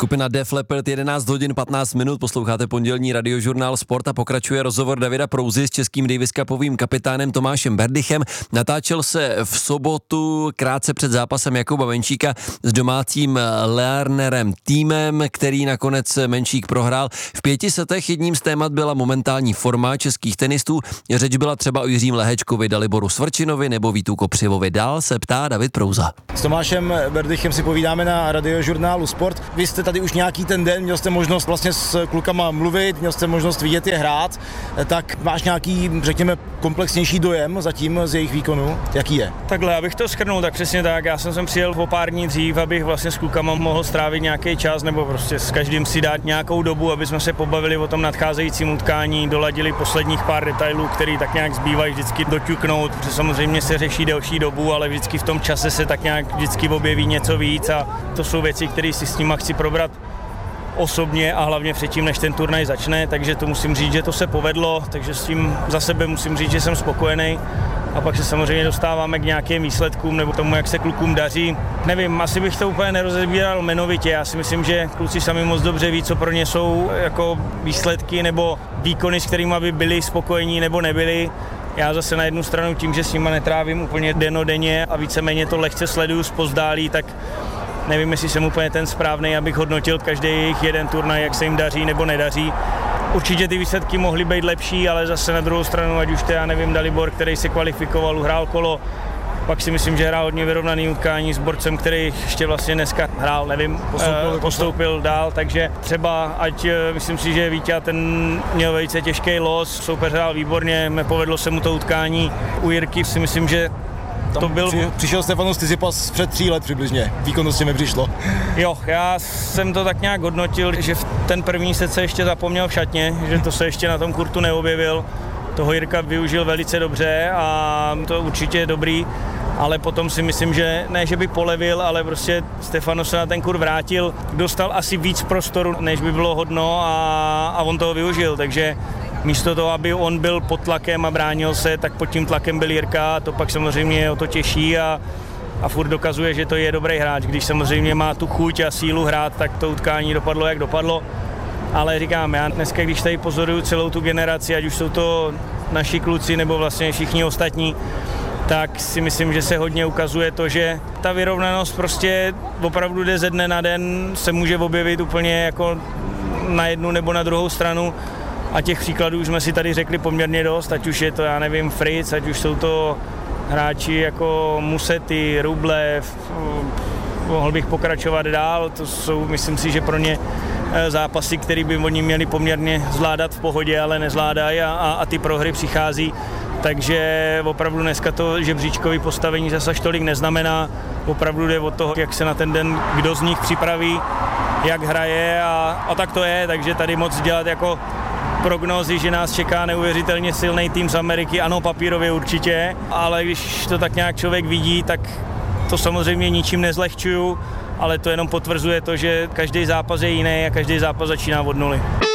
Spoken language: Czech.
Skupina Def Leppard, 11 hodin 15 minut, posloucháte pondělní radiožurnál Sport a pokračuje rozhovor Davida Prouzy s českým Davis Cupovým kapitánem Tomášem Berdychem. Natáčel se v sobotu krátce před zápasem Jakuba Menčíka s domácím Lernerem týmem, který nakonec Menčík prohrál. V 5 setech jedním z témat byla momentální forma českých tenistů. Řeč byla třeba o Jiřím Lehečkovi, Daliboru Svrčinovi nebo Vítu Kopřivovi. Dál se ptá David Prouza. S Tomášem Berdychem si povídáme na radiožurnálu Sport. Vy jste tady už nějaký ten den, měl jste možnost vlastně s klukama mluvit, měl jste možnost vidět je hrát, tak máš nějaký, řekněme, komplexnější dojem zatím z jejich výkonu? Jaký je? Takhle, abych to shrnul, tak přesně tak. Já jsem sem přijel o pár dní dřív, abych vlastně s klukama mohl strávit nějaký čas nebo prostě s každým si dát nějakou dobu, aby jsme se pobavili o tom nadcházejícím utkání, doladili posledních pár detailů, který tak nějak zbývají vždycky doťuknout, protože samozřejmě se řeší delší dobu, ale vždycky v tom čase se tak nějak vždycky objeví něco víc a to jsou věci, které si s nima chci probrat osobně a hlavně předtím, než ten turnaj začne, takže to musím říct, že to se povedlo, takže s tím za sebe musím říct, že jsem spokojený. A pak se samozřejmě dostáváme k nějakým výsledkům nebo tomu, jak se klukům daří. Nevím, asi bych to úplně nerozebíral jmenovitě. Já si myslím, že kluci sami moc dobře ví, co pro ně jsou jako výsledky nebo výkony, s kterými by byli spokojení nebo nebyli. Já zase na jednu stranu tím, že s nima netrávím úplně dennodenně a víceméně to lehce sleduju zpozdálí, tak nevím, jestli jsem úplně ten správný, abych hodnotil každý jejich jeden turnaj, jak se jim daří nebo nedaří. Určitě ty výsledky mohly být lepší, ale zase na druhou stranu, ať už to já nevím, Dalibor, který se kvalifikoval, hrál kolo, pak si myslím, že hrál hodně vyrovnaný utkání s borcem, který ještě vlastně dneska hrál, nevím, postoupil dál, takže třeba, ať myslím si, že Vítě ten měl velice těžký los, soupeř hrál výborně, povedlo se mu to utkání. U Jirky si myslím, že to byl... Přišel Stefanos Tsitsipas před 3 let přibližně, výkonnosti mi přišlo. Jo, já jsem to tak nějak hodnotil, že v ten první set se ještě zapomněl v šatně, že to se ještě na tom kurtu neobjevil. Toho Jirka využil velice dobře a to určitě je dobrý, ale potom si myslím, že ne, že by polevil, ale prostě Stefanos se na ten kur vrátil, dostal asi víc prostoru, než by bylo hodno a on toho využil, takže místo toho, aby on byl pod tlakem a bránil se, tak pod tím tlakem byl Jirka a to pak samozřejmě o to těší a furt dokazuje, že to je dobrý hráč. Když samozřejmě má tu chuť a sílu hrát, tak to utkání dopadlo, jak dopadlo. Ale říkám, já dneska, když tady pozoruju celou tu generaci, ať už jsou to naši kluci nebo vlastně všichni ostatní, tak si myslím, že se hodně ukazuje to, že ta vyrovnanost prostě opravdu jde ze dne na den, se může objevit úplně jako na jednu nebo na druhou stranu. A těch příkladů už jsme si tady řekli poměrně dost, ať už je to, já nevím, Fritz, ať už jsou to hráči jako Musetti, Rublev, mohl bych pokračovat dál, to jsou, myslím si, že pro ně zápasy, které by oni měli poměrně zvládat v pohodě, ale nezvládají a ty prohry přichází. Takže opravdu dneska to žebříčkové postavení zase až tolik neznamená, opravdu jde o toho, jak se na ten den kdo z nich připraví, jak hraje a tak to je, takže tady moc dělat jako prognózy, že nás čeká neuvěřitelně silný tým z Ameriky, ano, papírově určitě, ale když to tak nějak člověk vidí, tak to samozřejmě ničím nezlehčuju, ale to jenom potvrzuje to, že každý zápas je jiný a každý zápas začíná od nuly.